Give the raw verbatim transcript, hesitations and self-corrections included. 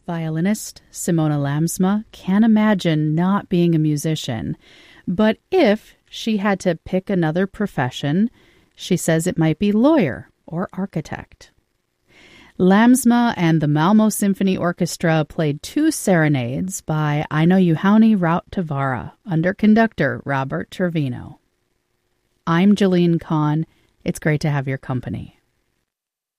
Violinist Simona Lamsma can't imagine not being a musician, but if she had to pick another profession, she says it might be lawyer or architect. Lamsma and the Malmo Symphony Orchestra played two serenades by Aino Juhani Rauttavaara under conductor Robert Trevino. I'm Jillian Kahn. It's great to have your company.